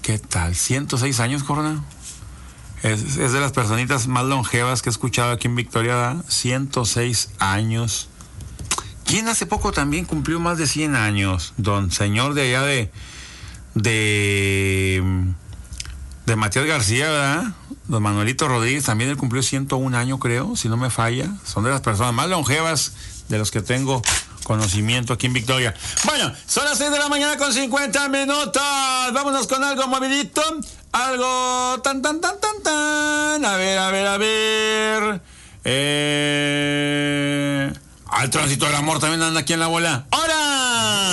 ¿Qué tal? 106 años, Corona. Es de las personitas más longevas que he escuchado aquí en Victoria, ¿verdad? 106 años. ¿Quién hace poco también cumplió más de 100 años? Don señor de allá de Matías García, ¿verdad? Don Manuelito Rodríguez, también él cumplió 101 años, creo, si no me falla. Son de las personas más longevas de los que tengo conocimiento aquí en Victoria. Bueno, son las 6 de la mañana con 50 minutos. Vámonos con algo movidito. Algo tan. A ver. Al tránsito del amor también anda aquí en la bola. ¡Hora!